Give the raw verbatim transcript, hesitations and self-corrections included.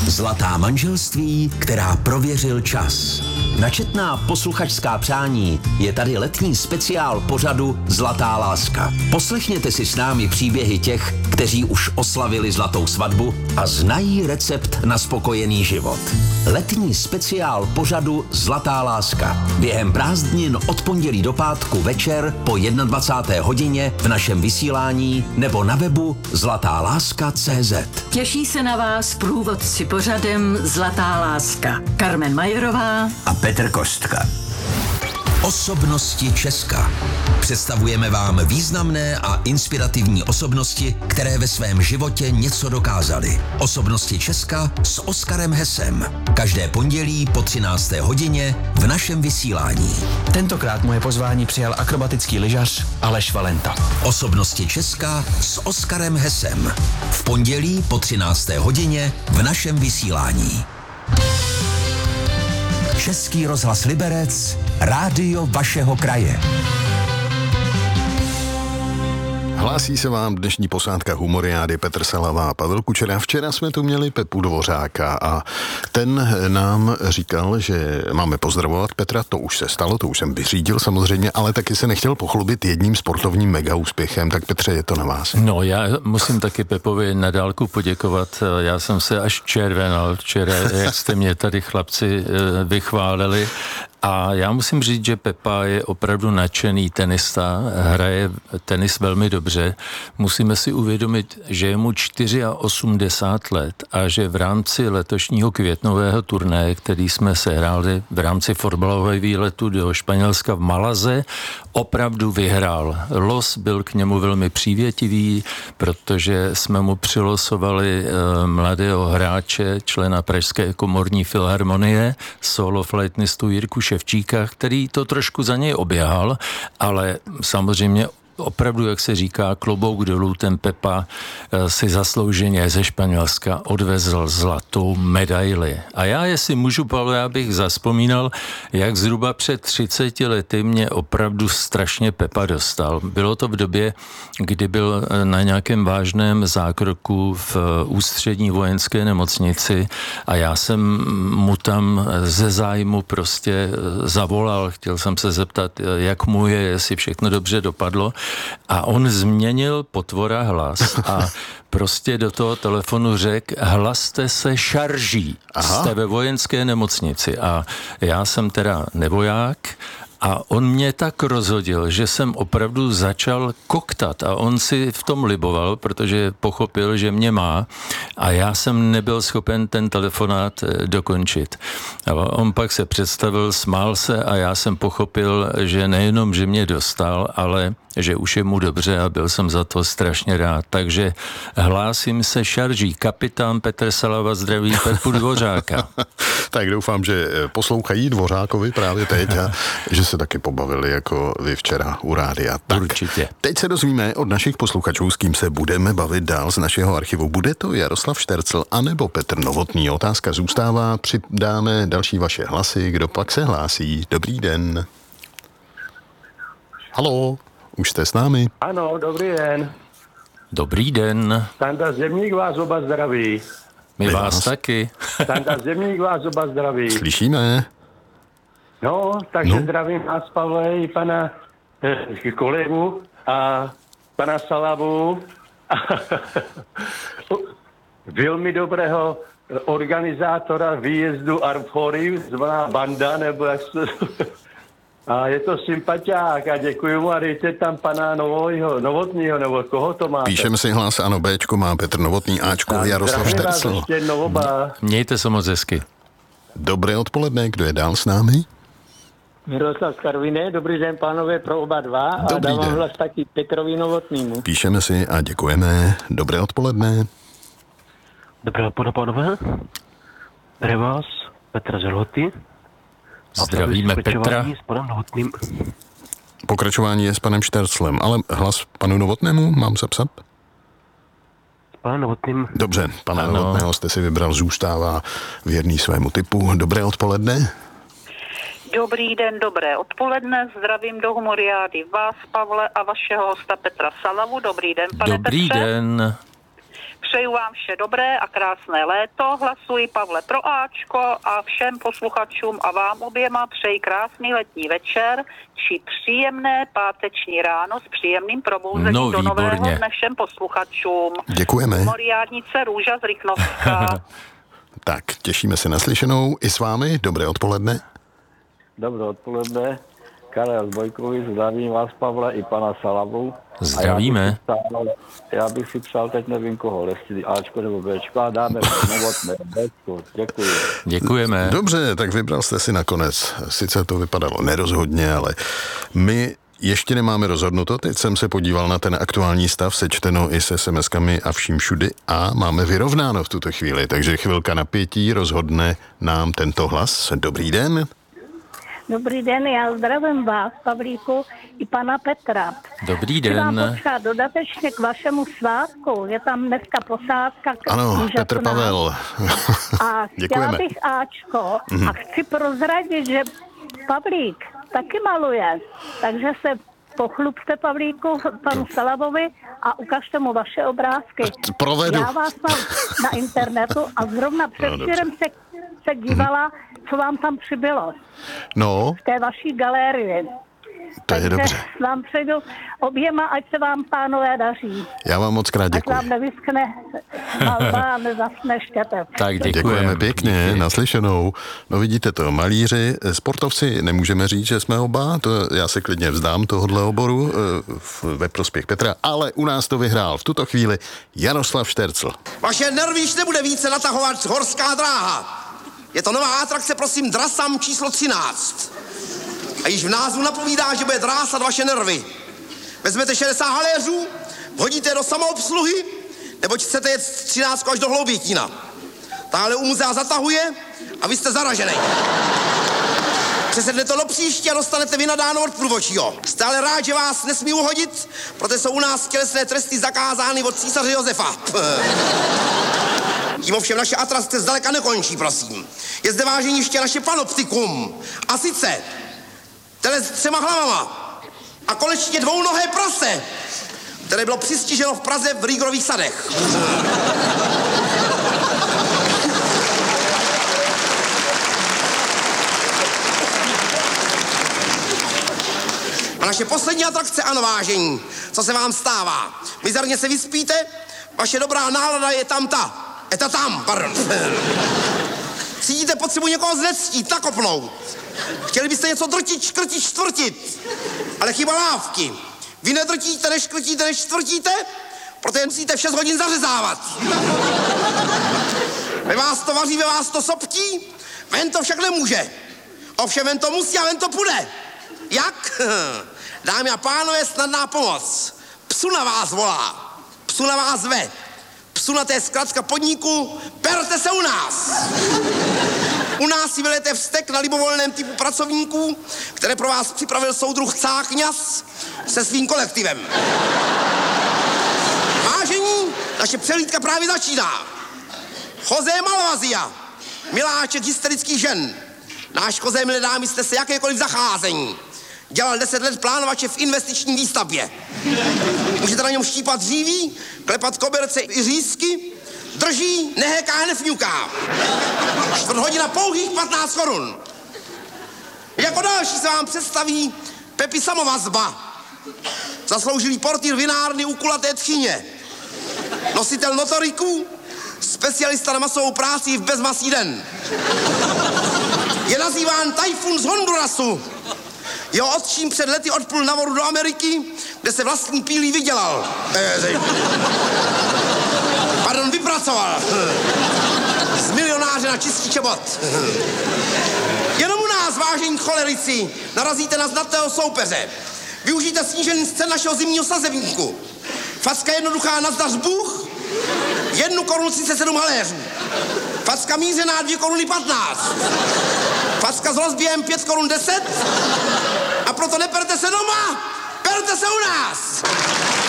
Zlatá manželství, která prověřil čas. Na četná posluchačská přání je tady letní speciál pořadu Zlatá láska. Poslechněte si s námi příběhy těch, kteří už oslavili zlatou svatbu a znají recept na spokojený život. Letní speciál pořadu Zlatá láska. Během prázdnin od pondělí do pátku večer po dvacáté jedné hodině v našem vysílání nebo na webu zlatá láska tečka cé zet. Těší se na vás průvodci pořadem Zlatá láska. Karmen Majerová a Petr Kostka. Osobnosti Česka. Představujeme vám významné a inspirativní osobnosti, které ve svém životě něco dokázaly. Osobnosti Česka s Oskarem Hesem. Každé pondělí po třinácté hodině v našem vysílání. Tentokrát moje pozvání přijal akrobatický lyžař Aleš Valenta. Osobnosti Česka s Oskarem Hesem. V pondělí po třinácté hodině v našem vysílání. Český rozhlas Liberec, rádio vašeho kraje. Hlásí se vám dnešní posádka Humoriády Petr Salava a Pavel Kučera. Včera jsme tu měli Pepu Dvořáka a ten nám říkal, že máme pozdravovat Petra, to už se stalo, to už jsem vyřídil samozřejmě, ale taky se nechtěl pochlubit jedním sportovním mega úspěchem. Tak Petře, je to na vás. No, já musím taky Pepovi na dálku poděkovat. Já jsem se až červenal včera, jak jste mě tady chlapci vychválili. A já musím říct, že Pepa je opravdu nadšený tenista, hraje tenis velmi dobře. Musíme si uvědomit, že je mu osmdesát čtyři let a že v rámci letošního květnového turnaje, který jsme sehráli v rámci fotbalového výletu do Španělska v Malaze, opravdu vyhrál. Los byl k němu velmi přívětivý, protože jsme mu přilosovali e, mladého hráče, člena Pražské komorní filharmonie, solo flautnistu Jirku Ševčíka, který to trošku za něj oběhal, ale samozřejmě opravdu, jak se říká, klobouk dolů, ten Pepa si zaslouženě ze Španělska odvezl zlatou medaili. A já, jestli můžu, Pavel, já bych zazpomínal, jak zhruba před třiceti lety mě opravdu strašně Pepa dostal. Bylo to v době, kdy byl na nějakém vážném zákroku v ústřední vojenské nemocnici a já jsem mu tam ze zájmu prostě zavolal. Chtěl jsem se zeptat, jak mu je, jestli všechno dobře dopadlo. A on změnil potvora hlas a prostě do toho telefonu řekl, hlaste se šarží, Aha. jste ve vojenské nemocnici. A já jsem teda nevoják a on mě tak rozhodil, že jsem opravdu začal koktat a on si v tom liboval, protože pochopil, že mě má a já jsem nebyl schopen ten telefonát dokončit. A on pak se představil, smál se a já jsem pochopil, že nejenom, že mě dostal, ale že už je mu dobře a byl jsem za to strašně rád. Takže hlásím se šarží. Kapitán Petr Salava zdraví Pepu Dvořáka. Tak doufám, že poslouchají Dvořákovi právě teď a že se taky pobavili jako vy včera u rádia. Tak, určitě. Teď se dozvíme od našich posluchačů, s kým se budeme bavit dál z našeho archivu. Bude to Jaroslav Štercl anebo Petr Novotný? Otázka zůstává, přidáme další vaše hlasy. Kdo pak se hlásí? Dobrý den. Haló. Už jste s námi? Ano, dobrý den. Dobrý den. Standa Zemník vás oba zdraví. My, My vás, vás taky. Standa Zemník vás oba zdraví. Slyšíme. No, takže no. zdravím vás, Pavle, i pana eh, kolegu a pana Salavu. Velmi dobrého organizátora výjezdu Arfory, zvaná Banda, nebo jak se... A je to sympatiák a děkuji mu a dejte tam pana Novojho, Novotnýho, nebo koho to máte? Píšeme si hlas, ano, Bčko má Petr Novotný, Ačko a Jaroslav Štercl. Mějte se moc hezky. Dobré odpoledne, kdo je dál s námi? Miroslav z Karviné, dobrý den pánové pro oba dva a dobrý dávám den. Hlas taky Petrovi Novotnýmu. Píšeme si a děkujeme. Dobré odpoledne. Dobré odpoledne, pánové. Zdravím vás, Petra Zelhoty. Zdravíme Petra. S panem Novotným. Pokračování je s panem Šterclem, ale hlas panu Novotnému mám zapsat? S panem Novotným. Dobře, pana ano. Novotného jste si vybral, zůstává věrný svému typu. Dobré odpoledne. Dobrý den, dobré odpoledne. Zdravím do Humoriády vás, Pavle, a vašeho hosta Petra Salavu. Dobrý den, pane Dobrý Petře. den. Přeju vám vše dobré a krásné léto. Hlasuji Pavle pro Ačko a všem posluchačům a vám oběma přeji krásný letní večer či příjemné páteční ráno s příjemným probouzením no, do nového výborně. dne všem posluchačům. Děkujeme. Humoriádnice Růža z Rychnovska. Tak, těšíme se na slyšenou i s vámi. Dobré odpoledne. Dobré odpoledne. Karel Bojkovič, zdravím vás, Pavle, i pana Salavu. Zdravíme. A já bych si přál, já bych si přál teď nevím koho, jestli Ačko nebo Bčko, a dáme novotné Bčko. Děkuji. Děkujeme. Dobře, tak vybral jste si nakonec. Sice to vypadalo nerozhodně, ale my ještě nemáme rozhodnuto. Teď jsem se podíval na ten aktuální stav, sečteno i se es em eskami a vším všudy a máme vyrovnáno v tuto chvíli. Takže chvilka napětí rozhodne nám tento hlas. Dobrý den. Dobrý den, já zdravím vás, Pavlíku, i pana Petra. Dobrý Chci vám den. potřebovat dodatečně k vašemu svátku. Je tam dneska posádka. Ano, úžasná. Petr Pavel. A chtěla bych Ačko Mhm. a chci prozradit, že Pavlík taky maluje, takže se pochlubte, Pavlíku, panu Salavovi a ukažte mu vaše obrázky. Provedu. Já vás mám na internetu a zrovna předtím se, se dívala, co vám tam přibylo. No, V té vaší galerii. to je dobře. Vám přejdu oběma, ať se vám, pánové, daří. Já vám moc krát Ať děkuji. vám nevyskne malba a nezasne štětec. Tak Děkujeme pěkně, Díky. naslyšenou. No vidíte to, malíři, sportovci, nemůžeme říct, že jsme oba, to já se klidně vzdám tohohle oboru eh, ve prospěch Petra, ale u nás to vyhrál v tuto chvíli Jaroslav Štercl. Vaše nervy již nebude více natahovat horská dráha. Je to nová atrakce, prosím, Drasam číslo třináct. A již v názvu napovídá, že bude drásat vaše nervy. Vezmete šedesát haléřů, hodíte do samoobsluhy, neboť chcete jet třináct až do Hloubětína. Tahle u muzea zatahuje a vy jste zaražený. Přesednete to do příště a dostanete vynadáno od průvodčího. Jste ale rád, že vás nesmí uhodit, protože jsou u nás tělesné tresty zakázány od císaře Josefa. Tím ovšem naše atrakce zdaleka nekončí, prosím. Je zde váženiště naše panoptikum. A sice tele s třema hlavama a konečně dvounohé prase, které bylo přistiženo v Praze v Rýgrových sadech. A naše poslední atrakce, ano, vážení, co se vám stává? Mizerně se vyspíte, vaše dobrá nálada je tam ta. Eta tam, pardon. Cítíte potřebu někoho znectít, nakopnout. Chtěli byste něco drtit, škrtit, čtvrtit. Ale chyba lávky. Vy nedrtíte, neškrtíte, než čtvrtíte, protože musíte v šest hodin zařezávat. Ve vás to vaří, ve vás to soptí, ven to však nemůže. Ovšem ven to musí a ven to půjde. Jak? Dámy a pánové, snadná pomoc. Psu na vás volá, psu na vás ve. Psu na té zkratka podniku, berte se u nás. U nás si vylejete vztek na libovolném typu pracovníků, které pro vás připravil soudruh Cáchňas se svým kolektivem. Vážení, naše přehlídka právě začíná. José Malvazia, miláček hysterických žen. Náš José, milé dámy, jste se jakékoliv zacházení. Dělal deset let plánovače v investiční výstavbě. Můžete na něm štípat dříví, klepat koberce i řízky, drží, nehéká, nefňuká. Čtvrt hodina pouhých patnáct korun. Jako další se vám představí Pepi Samovazba, zasloužilý portýr vinárny u kulaté tchyně, nositel notoriků, specialista na masovou práci v bezmasý den. Je nazýván Tajfun z Hondurasu. Jeho otčím před lety odplul na vodu do Ameriky, kde se vlastní pílí vydělal. Pardon, vypracoval. Z milionáře na čističe bod. Jenom u nás, vážení cholerici, narazíte na znatného soupeře. Využijte snížený scén našeho zimního sazebníku. Facka jednoduchá na zdař Bůh, jednu korunu třicet sedm haléřů. Facka mířená dvě koruny patnáct. Facka s rozběhem pět korun deset. A proto neperte se doma, perte se u nás.